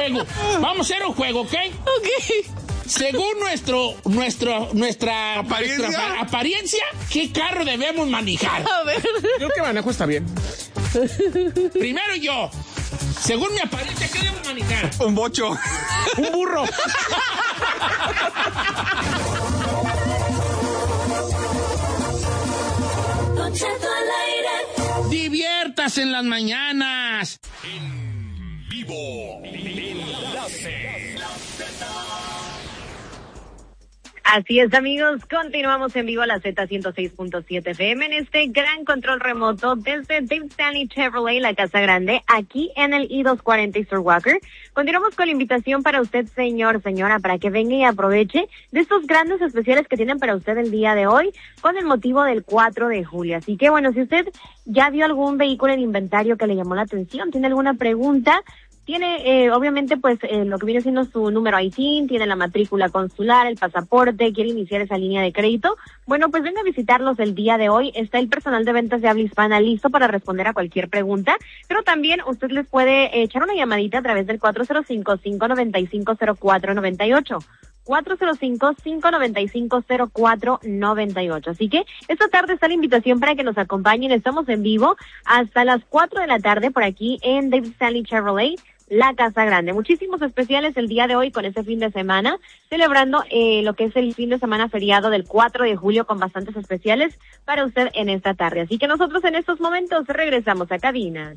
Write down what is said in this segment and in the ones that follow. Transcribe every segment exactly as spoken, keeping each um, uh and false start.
juego. Vamos a hacer un juego, ¿ok? Ok. Según nuestro, nuestro, nuestra ¿Apariencia? nuestra apariencia, ¿qué carro debemos manejar? A ver. Creo que manejo está bien. Primero yo. Según mi apariencia, ¿qué debo manejar? Un bocho. Un burro. Don Cheto al aire. Diviértase en las mañanas. En vivo. Enlace. Así es, amigos, continuamos en vivo a la Z ciento seis punto siete F M en este gran control remoto desde Dave Stanley Chevrolet, la Casa Grande, aquí en el I doscientos cuarenta East Walker. Continuamos con la invitación para usted, señor, señora, para que venga y aproveche de estos grandes especiales que tienen para usted el día de hoy con el motivo del cuatro de julio. Así que, bueno, si usted ya vio algún vehículo en inventario que le llamó la atención, tiene alguna pregunta, tiene, eh, obviamente, pues, eh, lo que viene siendo su número I T I N, tiene la matrícula consular, el pasaporte, quiere iniciar esa línea de crédito. Bueno, pues venga a visitarlos el día de hoy. Está el personal de ventas de habla hispana listo para responder a cualquier pregunta, pero también usted les puede echar una llamadita a través del cuatro cero cinco, cinco nueve cinco, cero cuatro nueve ocho. cuatro cero cinco, cinco nueve cinco, cero cuatro nueve ocho. Así que esta tarde está la invitación para que nos acompañen. Estamos en vivo hasta las cuatro de la tarde por aquí en Dave Stanley Chevrolet, la Casa Grande. Muchísimos especiales el día de hoy con ese fin de semana, celebrando eh, lo que es el fin de semana feriado del cuatro de julio con bastantes especiales para usted en esta tarde. Así que nosotros en estos momentos regresamos a cabina.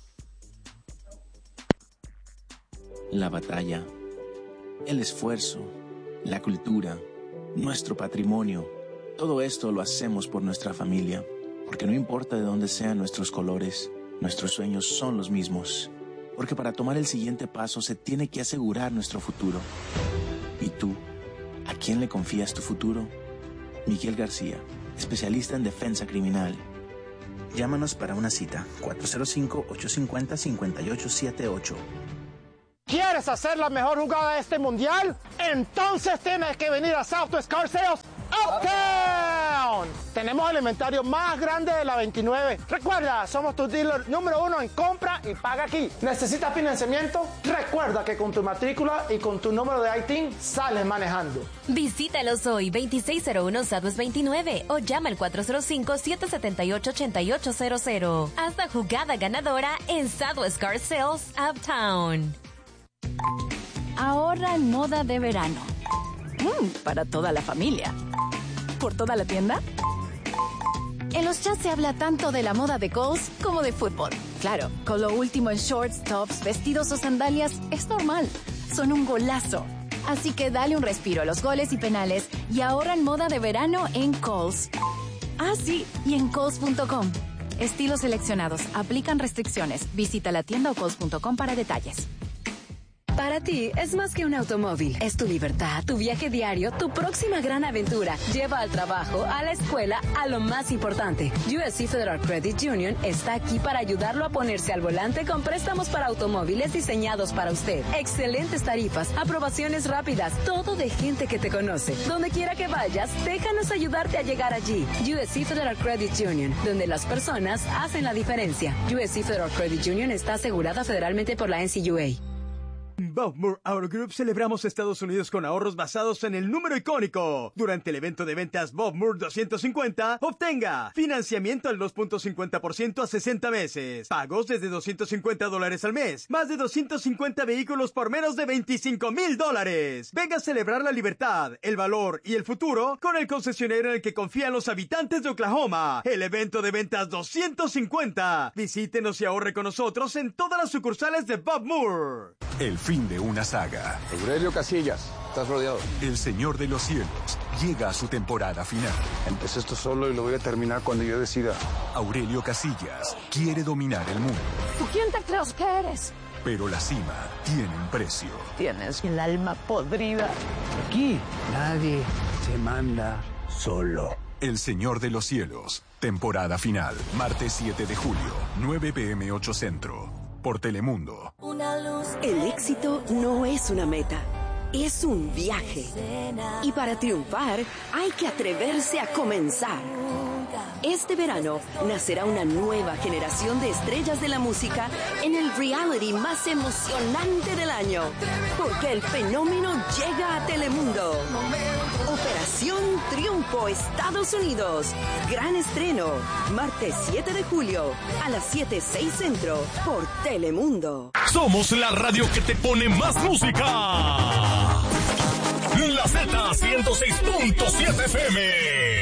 La batalla, el esfuerzo, la cultura, nuestro patrimonio, todo esto lo hacemos por nuestra familia, porque no importa de dónde sean nuestros colores, nuestros sueños son los mismos. Porque para tomar el siguiente paso se tiene que asegurar nuestro futuro. ¿Y tú? ¿A quién le confías tu futuro? Miguel García, especialista en defensa criminal. Llámanos para una cita, cuatro cero cinco, ocho cinco cero, cinco ocho siete ocho. ¿Quieres hacer la mejor jugada de este mundial? Entonces tienes que venir a Southwest Car Sales Uptown. Tenemos el inventario más grande de la veintinueve. Recuerda, somos tu dealer número uno en compra y paga aquí. ¿Necesitas financiamiento? Recuerda que con tu matrícula y con tu número de I T I N sales manejando. Visítalos hoy, veintiséis cero uno Southwest veintinueve, o llama al cuatro cero cinco, siete siete ocho, ocho ocho cero cero. Haz la jugada ganadora en Southwest Car Sales Uptown. Ahorra en moda de verano. Mm, para toda la familia. ¿Por toda la tienda? En los chats se habla tanto de la moda de Kohl's como de fútbol. Claro, con lo último en shorts, tops, vestidos o sandalias es normal. Son un golazo. Así que dale un respiro a los goles y penales y ahorra en moda de verano en Kohl's. Ah, sí, y en Kohl's punto com. Estilos seleccionados. Aplican restricciones. Visita la tienda o Kohl's punto com para detalles. Para ti es más que un automóvil, es tu libertad, tu viaje diario, tu próxima gran aventura. Lleva al trabajo, a la escuela, a lo más importante. U S C Federal Credit Union está aquí para ayudarlo a ponerse al volante con préstamos para automóviles diseñados para usted. Excelentes tarifas, aprobaciones rápidas, todo de gente que te conoce. Donde quiera que vayas, déjanos ayudarte a llegar allí. U S C Federal Credit Union, donde las personas hacen la diferencia. U S C Federal Credit Union está asegurada federalmente por la N C U A. Bob Moore Auto Group celebramos Estados Unidos con ahorros basados en el número icónico. Durante el evento de ventas Bob Moore doscientos cincuenta, obtenga financiamiento al dos punto cincuenta por ciento a sesenta meses, pagos desde doscientos cincuenta dólares al mes, más de doscientos cincuenta vehículos por menos de veinticinco mil dólares. Venga a celebrar la libertad, el valor y el futuro con el concesionario en el que confían los habitantes de Oklahoma. El evento de ventas doscientos cincuenta. Visítenos y ahorre con nosotros en todas las sucursales de Bob Moore. El fin de una saga. Aurelio Casillas, estás rodeado. El Señor de los Cielos llega a su temporada final. Empecé esto solo y lo voy a terminar cuando yo decida. Aurelio Casillas quiere dominar el mundo. ¿Tú quién te crees que eres? Pero la cima tiene un precio. Tienes el alma podrida. Aquí nadie se manda solo. El Señor de los Cielos, temporada final, martes siete de julio, nueve p m ocho Centro. Por Telemundo. El éxito no es una meta, es un viaje. Y para triunfar, hay que atreverse a comenzar. Este verano nacerá una nueva generación de estrellas de la música en el reality más emocionante del año. Porque el fenómeno llega a Telemundo. Operación Triunfo Estados Unidos. Gran estreno. Martes siete de julio a las siete seis centro por Telemundo. Somos la radio que te pone más música. La Z ciento seis punto siete F M.